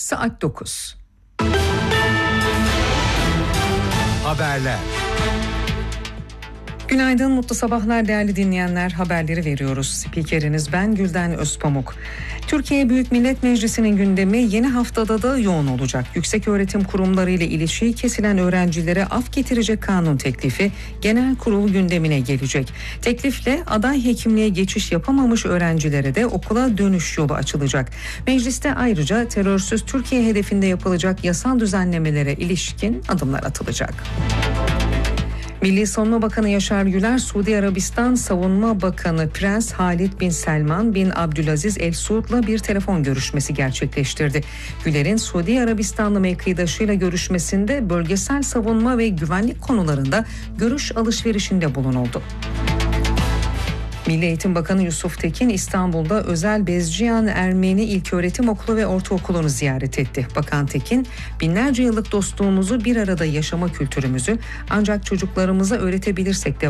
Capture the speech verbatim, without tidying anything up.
saat dokuz. Haberler. Günaydın, mutlu sabahlar değerli dinleyenler. Haberleri veriyoruz. Spikeriniz ben Gülden Özpamuk. Türkiye Büyük Millet Meclisi'nin gündemi yeni haftada da yoğun olacak. Yükseköğretim kurumları ile ilişiği kesilen öğrencilere af getirecek kanun teklifi genel kurul gündemine gelecek. Teklifle aday hekimliğe geçiş yapamamış öğrencilere de okula dönüş yolu açılacak. Mecliste ayrıca terörsüz Türkiye hedefinde yapılacak yasal düzenlemelere ilişkin adımlar atılacak. Milli Savunma Bakanı Yaşar Güler, Suudi Arabistan Savunma Bakanı Prens Halid bin Selman bin Abdülaziz El Suud'la bir telefon görüşmesi gerçekleştirdi. Güler'in Suudi Arabistanlı mevkidaşıyla görüşmesinde bölgesel savunma ve güvenlik konularında görüş alışverişinde bulunuldu. Milli Eğitim Bakanı Yusuf Tekin İstanbul'da Özel Bezciyan Ermeni İlköğretim Okulu ve Ortaokulu'nu ziyaret etti. Bakan Tekin, binlerce yıllık dostluğumuzu, bir arada yaşama kültürümüzü ancak çocuklarımıza öğretebilirsek de